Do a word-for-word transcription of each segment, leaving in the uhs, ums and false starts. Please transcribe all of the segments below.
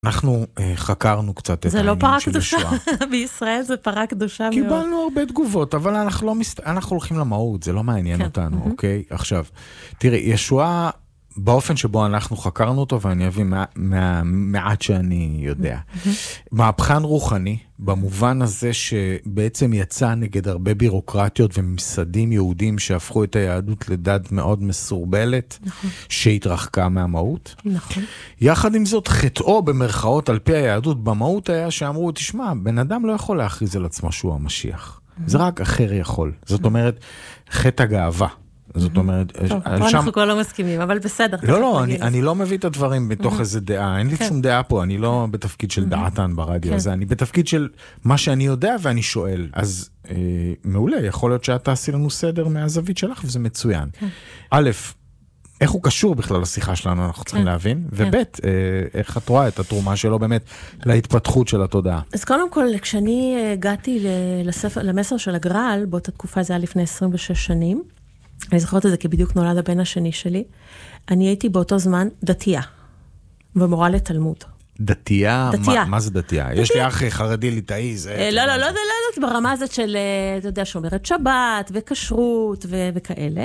אנחנו חקרנו קצת את העניין של ישועה. זה לא פרה קדושה, בישראל זה פרה קדושה מאוד. קיבלנו הרבה תגובות, אבל אנחנו לא מסת... אנחנו הולכים למהות, זה לא מעניין אותנו, אוקיי? עכשיו, תראי, ישועה, באופן שבו אנחנו חקרנו אותו, ואני אביא מהמעט שאני יודע. מהפכן רוחני, במובן הזה שבעצם יצא נגד הרבה בירוקרטיות וממסדים יהודים שהפכו את היהדות לדת מאוד מסורבלת, שהתרחקה מהמהות. נכון. יחד עם זאת, חטאו במרכאות על פי היהדות במהות היה שאמרו, תשמע, בן אדם לא יכול להכריז על עצמו שהוא המשיח. זה רק אחר יכול. זאת אומרת, חטא הגאווה. זאת אומרת, טוב, פה אנחנו כבר לא מסכימים, אבל בסדר. לא, לא, אני לא מביא את הדברים בתוך איזה דעה, אין לי שום דעה פה, אני לא בתפקיד של דעתן ברדיו הזה, אני בתפקיד של מה שאני יודע ואני שואל. אז מעולה, יכול להיות שאת תעשי לנו סדר מהזווית שלך, וזה מצוין. א', איך הוא קשור בכלל לשיחה שלנו, אנחנו צריכים להבין, וב', איך את רואה את התרומה שלו באמת להתפתחות של התודעה. אז קודם כל, כשאני הגעתי למסר של הגר"ל, באותה תקופה זה היה לפני עשרים ושש שנים, אני זוכרת את זה כי בדיוק נולד הבן השני שלי, אני הייתי באותו זמן דתייה, ומורה לתלמוד. דתייה? דתייה. מה, מה זה דתייה? דתייה. יש לי אח חרדי ליטאי, זה... לא, לא, לא, לא, לא, ברמה הזאת של, אתה יודע, שומרת שבת, וכשרות, ו- וכאלה.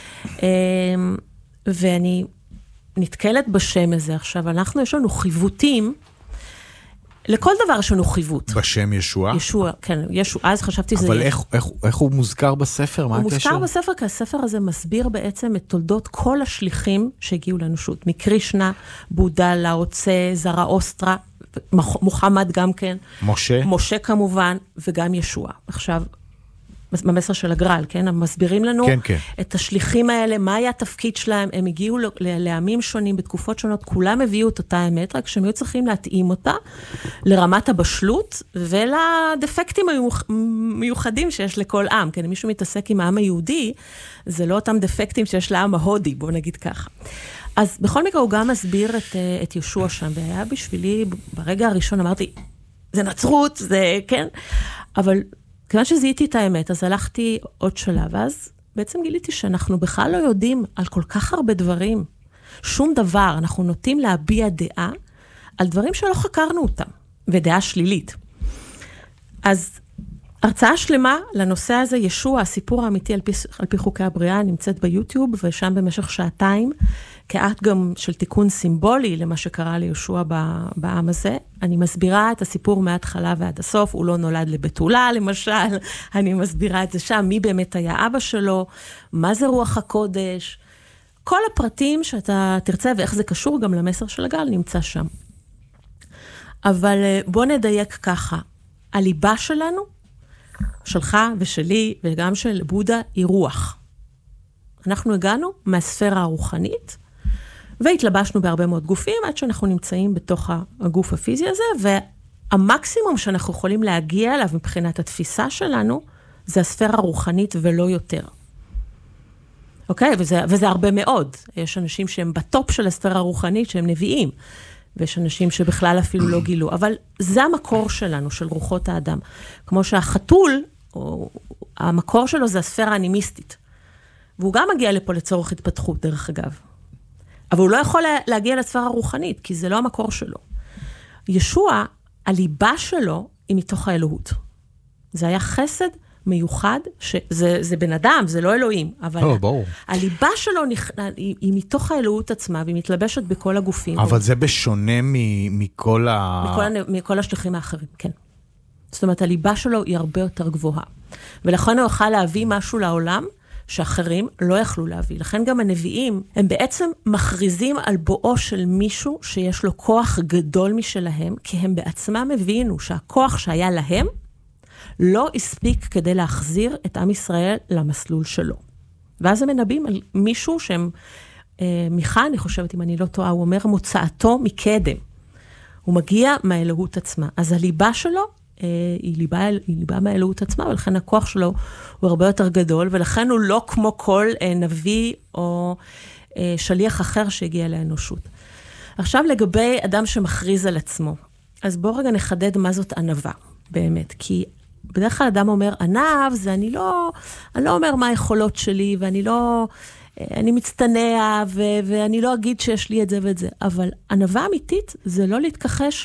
ואני נתקלת בשם הזה עכשיו, אנחנו, יש לנו חיוותים, לכל דבר יש לנו חיוות. בשם ישוע? ישוע, כן, ישוע, אז חשבתי זה... אבל איך, איך, איך הוא מוזכר בספר? מה הוא הקשר? מוזכר בספר, כי הספר הזה מסביר בעצם את תולדות כל השליחים שהגיעו לאנושות. מקרישנה, בודה, לאוצה, זרה אוסטרה, מוחמד גם כן. משה? משה כמובן, וגם ישוע. עכשיו, במסר של הגר"ל, כן? הם מסבירים לנו כן, כן. את השליחים האלה, מה היה התפקיד שלהם, הם הגיעו לעמים שונים, בתקופות שונות, כולם הביאו את אותה האמת, רק שהם היו צריכים להתאים אותה לרמת הבשלות, ולדפקטים המיוחדים שיש לכל עם, כן? מישהו מתעסק עם העם היהודי, זה לא אותם דפקטים שיש לעם ההודי, בואו נגיד ככה. אז בכל מקרה הוא גם מסביר את, את ישוע שם, והיה בשבילי, ברגע הראשון אמרתי, זה נצרות, זה, כן? אבל כיוון שזיהיתי את האמת, אז הלכתי עוד שלב, אז בעצם גיליתי שאנחנו בכלל לא יודעים על כל כך הרבה דברים. שום דבר, אנחנו נוטים להביע דעה על דברים שלא חקרנו אותם, ודעה שלילית. אז הרצאה שלמה לנושא הזה, ישוע, הסיפור האמיתי על פי, על פי חוקי הבריאה, נמצאת ביוטיוב, ושם במשך שעתיים, כאקט גם של תיקון סימבולי למה שקרה לישוע בעם הזה. אני מסבירה את הסיפור מההתחלה ועד הסוף, הוא לא נולד לבתולה למשל, אני מסבירה את זה שם, מי באמת היה אבא שלו, מה זה רוח הקודש, כל הפרטים שאתה תרצה ואיך זה קשור גם למסר של הגל נמצא שם. אבל בוא נדייק ככה, הליבה שלנו, שלך ושלי וגם של בודה, היא רוח. אנחנו הגענו מהספירה הרוחנית, והתלבשנו בהרבה מאוד גופים, עד שאנחנו נמצאים בתוך הגוף הפיזי הזה, והמקסימום שאנחנו יכולים להגיע אליו מבחינת התפיסה שלנו, זה הספירה הרוחנית ולא יותר. אוקיי? וזה, וזה הרבה מאוד. יש אנשים שהם בטופ של הספירה הרוחנית, שהם נביאים, ויש אנשים שבכלל אפילו לא גילו, אבל זה המקור שלנו, של רוחות האדם. כמו שהחתול, או, המקור שלו זה הספירה האנימיסטית. והוא גם מגיע לפה לצורך התפתחות, דרך אגב. אבל הוא לא יכול להגיע לספירה הרוחנית, כי זה לא המקור שלו. ישוע, הליבה שלו היא מתוך האלוהות. זה היה חסד מיוחד, שזה זה בן אדם, זה לא אלוהים, אבל oh, ברור. הליבה שלו היא, היא מתוך האלוהות עצמה, והיא מתלבשת בכל הגופים. אבל זה בשונה מ- מכל ה... מכל, מכל השליחים האחרים, כן. זאת אומרת, הליבה שלו היא הרבה יותר גבוהה. ולכן הוא יוכל להביא משהו לעולם, שאחרים לא יכלו להביא. לכן גם הנביאים, הם בעצם מכריזים על בואו של מישהו שיש לו כוח גדול משלהם, כי הם בעצמם הבינו שהכוח שהיה להם, לא הספיק כדי להחזיר את עם ישראל למסלול שלו. ואז הם מנבאים על מישהו שהם, אה, מיכה, אני חושבת, אם אני לא טועה, הוא אומר מוצאתו מקדם. הוא מגיע מהאלוהות עצמה. אז הליבה שלו, היא ליבה, היא ליבה מהאלוהות עצמה, ולכן הכוח שלו הוא הרבה יותר גדול, ולכן הוא לא כמו כל נביא או שליח אחר שהגיע לאנושות. עכשיו לגבי אדם שמכריז על עצמו, אז בואו רגע נחדד מה זאת ענווה, באמת, כי בדרך כלל אדם אומר, ענב זה אני לא, אני לא אומר מה היכולות שלי, ואני לא, אני מצטנע, ו- ואני לא אגיד שיש לי את זה ואת זה, אבל ענווה אמיתית זה לא להתכחש